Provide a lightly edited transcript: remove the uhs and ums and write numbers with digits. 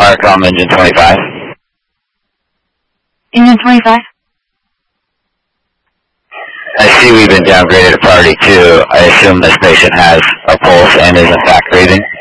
Starcom engine 25. Engine 25? I see we've been downgraded to priority 2. I assume this station has a pulse and is in fact breathing.